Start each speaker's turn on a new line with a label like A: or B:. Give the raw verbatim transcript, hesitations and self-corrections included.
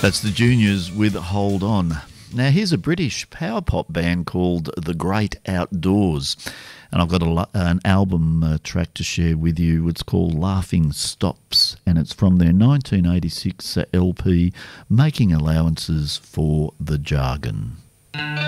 A: That's the Juniors with Hold On. Now, here's a British power pop band called The Great Outdoors, and I've got a, an album uh, track to share with you. It's called Laughing Stops, and it's from their nineteen eighty-six L P, Making Allowances for the Jargon.